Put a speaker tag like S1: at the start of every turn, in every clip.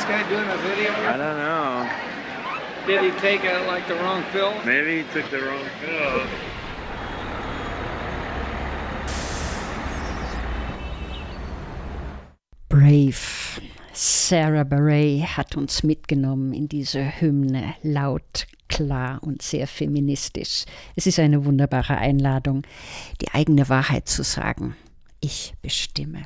S1: guy doing a video?
S2: I don't know.
S1: Did he take like the wrong pill?
S2: Maybe he took the wrong pill.
S3: Brave. Sarah Bareilles hat uns mitgenommen in diese Hymne, laut, klar und sehr feministisch. Es ist eine wunderbare Einladung, die eigene Wahrheit zu sagen. Ich bestimme.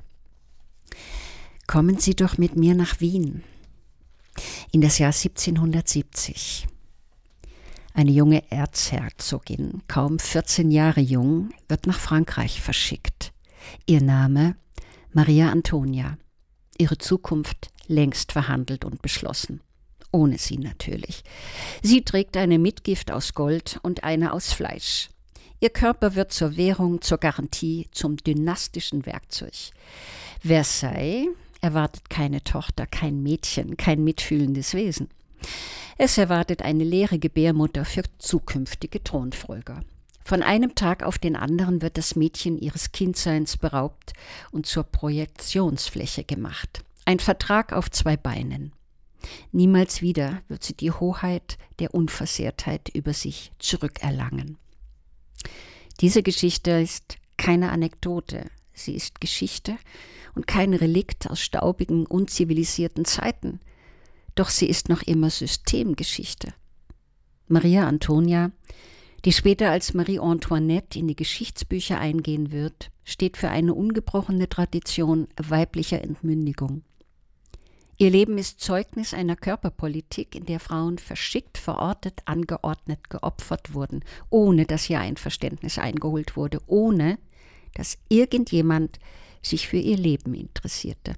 S3: Kommen Sie doch mit mir nach Wien. In das Jahr 1770. Eine junge Erzherzogin, kaum 14 Jahre jung, wird nach Frankreich verschickt. Ihr Name Maria Antonia. Ihre Zukunft längst verhandelt und beschlossen. Ohne sie natürlich. Sie trägt eine Mitgift aus Gold und eine aus Fleisch. Ihr Körper wird zur Währung, zur Garantie, zum dynastischen Werkzeug. Versailles erwartet keine Tochter, kein Mädchen, kein mitfühlendes Wesen. Es erwartet eine leere Gebärmutter für zukünftige Thronfolger. Von einem Tag auf den anderen wird das Mädchen ihres Kindseins beraubt und zur Projektionsfläche gemacht. Ein Vertrag auf 2 Beinen. Niemals wieder wird sie die Hoheit der Unversehrtheit über sich zurückerlangen. Diese Geschichte ist keine Anekdote, sie ist Geschichte und kein Relikt aus staubigen, unzivilisierten Zeiten. Doch sie ist noch immer Systemgeschichte. Maria Antonia, die später als Marie Antoinette in die Geschichtsbücher eingehen wird, steht für eine ungebrochene Tradition weiblicher Entmündigung. Ihr Leben ist Zeugnis einer Körperpolitik, in der Frauen verschickt, verortet, angeordnet, geopfert wurden, ohne dass ihr Einverständnis eingeholt wurde, ohne dass irgendjemand sich für ihr Leben interessierte.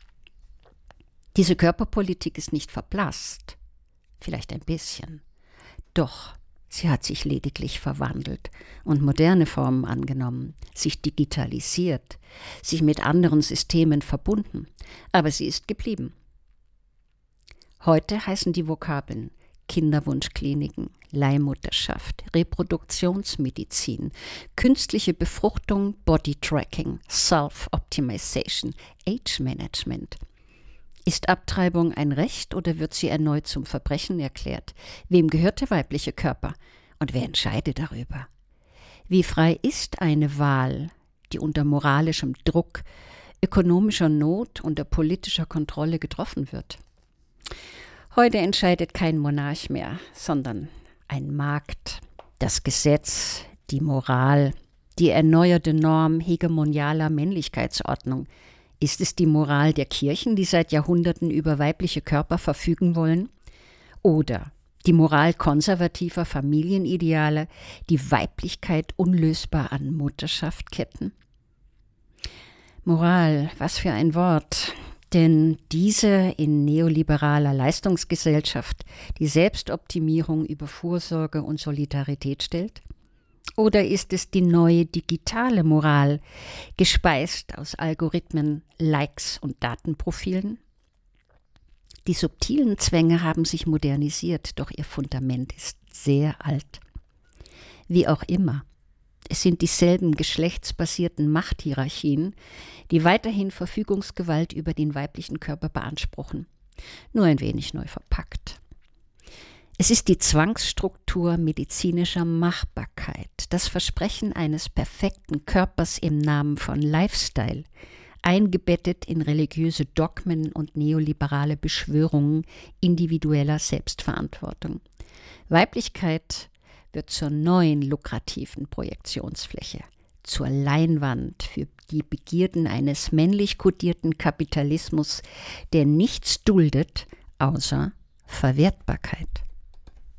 S3: Diese Körperpolitik ist nicht verblasst, vielleicht ein bisschen, doch sie hat sich lediglich verwandelt und moderne Formen angenommen, sich digitalisiert, sich mit anderen Systemen verbunden, aber sie ist geblieben. Heute heißen die Vokabeln Kinderwunschkliniken, Leihmutterschaft, Reproduktionsmedizin, künstliche Befruchtung, Bodytracking, Self-Optimization, Age-Management. Ist Abtreibung ein Recht oder wird sie erneut zum Verbrechen erklärt? Wem gehört der weibliche Körper und wer entscheidet darüber? Wie frei ist eine Wahl, die unter moralischem Druck, ökonomischer Not, unter politischer Kontrolle getroffen wird? Heute entscheidet kein Monarch mehr, sondern ein Markt, das Gesetz, die Moral, die erneuerte Norm hegemonialer Männlichkeitsordnung. Ist es die Moral der Kirchen, die seit Jahrhunderten über weibliche Körper verfügen wollen? Oder die Moral konservativer Familienideale, die Weiblichkeit unlösbar an Mutterschaft ketten? Moral, was für ein Wort! Denn diese in neoliberaler Leistungsgesellschaft die Selbstoptimierung über Vorsorge und Solidarität stellt? Oder ist es die neue digitale Moral, gespeist aus Algorithmen, Likes und Datenprofilen? Die subtilen Zwänge haben sich modernisiert, doch ihr Fundament ist sehr alt. Wie auch immer, es sind dieselben geschlechtsbasierten Machthierarchien, die weiterhin Verfügungsgewalt über den weiblichen Körper beanspruchen, nur ein wenig neu verpackt. Es ist die Zwangsstruktur medizinischer Machbarkeit, das Versprechen eines perfekten Körpers im Namen von Lifestyle, eingebettet in religiöse Dogmen und neoliberale Beschwörungen individueller Selbstverantwortung. Weiblichkeit wird zur neuen lukrativen Projektionsfläche, zur Leinwand für die Begierden eines männlich kodierten Kapitalismus, der nichts duldet außer Verwertbarkeit.